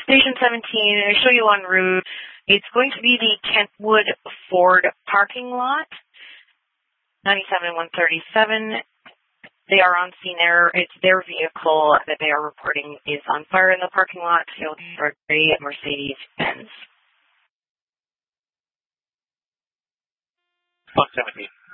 Station 17, I show you en route. It's going to be the Kentwood Ford parking lot, 97 and 137. They are on scene there. It's their vehicle that they are reporting is on fire in the parking lot. Toyota gray Mercedes-Benz. Fox 17.